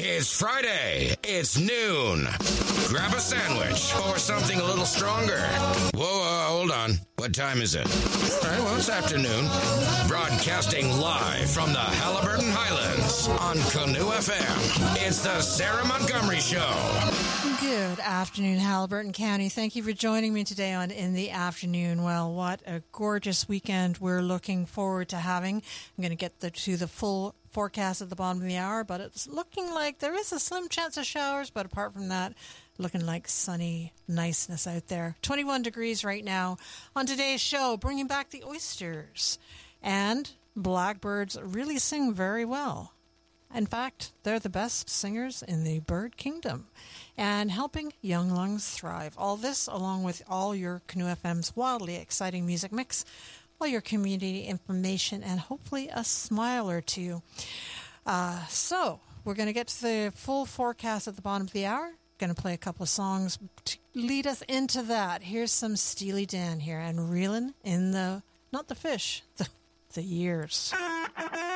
It's Friday. It's noon. Grab a sandwich or something a little stronger. Whoa, hold on. What time is it? All right, well, it's afternoon. Broadcasting live from the Haliburton Highlands on Canoe FM. It's the Sarah Montgomery Show. Good afternoon, Haliburton County. Thank you for joining me today on In the Afternoon. Well, what a gorgeous weekend we're looking forward to having. I'm going to get to the full forecast at the bottom of the hour, but it's looking like there is a slim chance of showers, but apart from that, looking like sunny niceness out there. 21 degrees right now. On today's show, bringing back the oysters. And blackbirds really sing very well. In fact, they're the best singers in the bird kingdom and helping young lungs thrive. All this along with all your Canoe FM's wildly exciting music mix, all your community information, and hopefully a smile or two. So we're going to get to the full forecast at the bottom of the hour. Going to play a couple of songs to lead us into that. Here's some Steely Dan here and reeling in the, not the fish, the years.